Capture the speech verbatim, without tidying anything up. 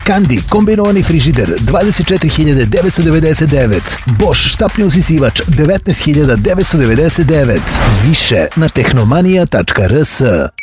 Kandi kombinovani frižider dvadeset četiri hiljade devetsto devedeset devet. Bosch štapni usisivač devetnaest hiljada devetsto devedeset devet. Više na tehnomanija tačka r s.